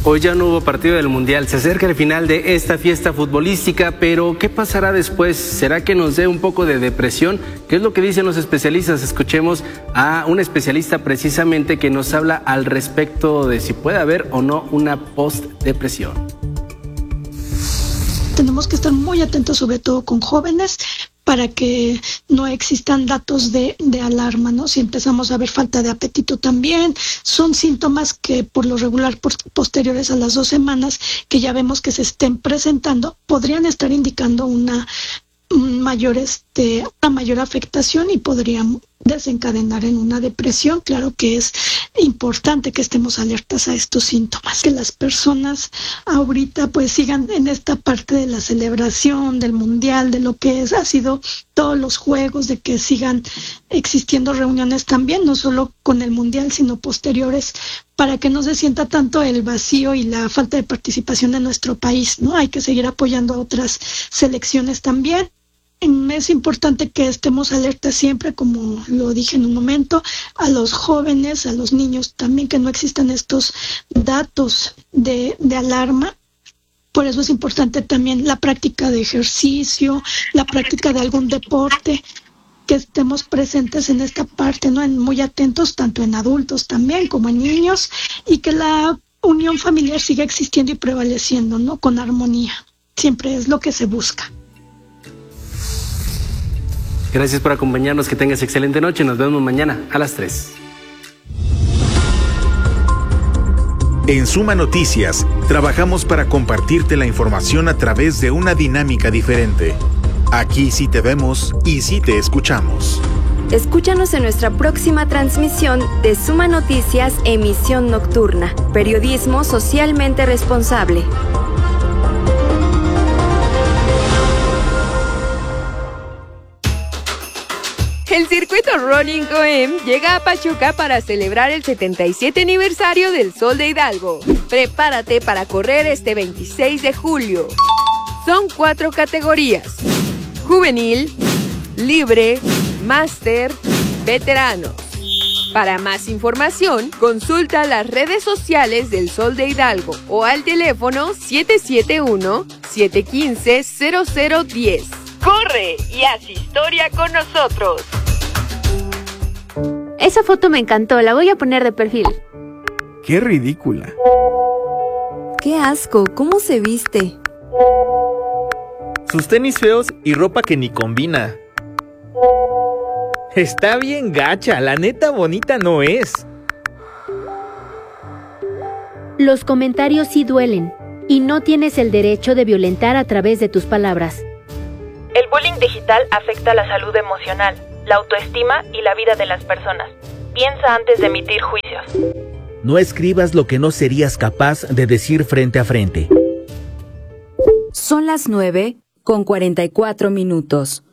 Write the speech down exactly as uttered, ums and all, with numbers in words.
Hoy ya no hubo partido del Mundial, se acerca el final de esta fiesta futbolística, pero ¿qué pasará después? ¿Será que nos dé un poco de depresión? ¿Qué es lo que dicen los especialistas? Escuchemos a un especialista precisamente que nos habla al respecto de si puede haber o no una post-depresión. Tenemos que estar muy atentos, sobre todo con jóvenes, para que no existan datos de, de alarma, ¿no? Si empezamos a ver falta de apetito también, son síntomas que por lo regular por, posteriores a las dos semanas que ya vemos que se estén presentando, podrían estar indicando una mayor, este, una mayor afectación y podrían desencadenar en una depresión. Claro que es importante que estemos alertas a estos síntomas, que las personas ahorita pues sigan en esta parte de la celebración del mundial, de lo que es, ha sido todos los juegos, de que sigan existiendo reuniones también, no solo con el mundial, sino posteriores, para que no se sienta tanto el vacío y la falta de participación de nuestro país, ¿no? Hay que seguir apoyando a otras selecciones también. Es importante que estemos alertas siempre, como lo dije en un momento, a los jóvenes, a los niños también, que no existan estos datos de, de alarma. Por eso es importante también la práctica de ejercicio, la práctica de algún deporte, que estemos presentes en esta parte, ¿no? En, muy atentos, tanto en adultos también como en niños, y que la unión familiar siga existiendo y prevaleciendo, ¿no? Con armonía. Siempre es lo que se busca. Gracias por acompañarnos, que tengas excelente noche. Nos vemos mañana a las tres. En Suma Noticias, trabajamos para compartirte la información a través de una dinámica diferente. Aquí sí te vemos y sí te escuchamos. Escúchanos en nuestra próxima transmisión de Suma Noticias, emisión nocturna. Periodismo socialmente responsable. El circuito Running Cohem llega a Pachuca para celebrar el setenta y siete aniversario del Sol de Hidalgo. Prepárate para correr este veintiséis de julio. Son cuatro categorías: juvenil, libre, máster, veteranos. Para más información, consulta las redes sociales del Sol de Hidalgo o al teléfono siete siete uno, siete uno cinco, cero cero uno cero. ¡Corre y haz historia con nosotros! Esa foto me encantó, la voy a poner de perfil. ¡Qué ridícula! ¡Qué asco! ¿Cómo se viste? Sus tenis feos y ropa que ni combina. Está bien gacha, la neta bonita no es. Los comentarios sí duelen, y no tienes el derecho de violentar a través de tus palabras. El bullying digital afecta la salud emocional, la autoestima y la vida de las personas. Piensa antes de emitir juicios. No escribas lo que no serías capaz de decir frente a frente. Son las nueve con cuarenta y cuatro minutos.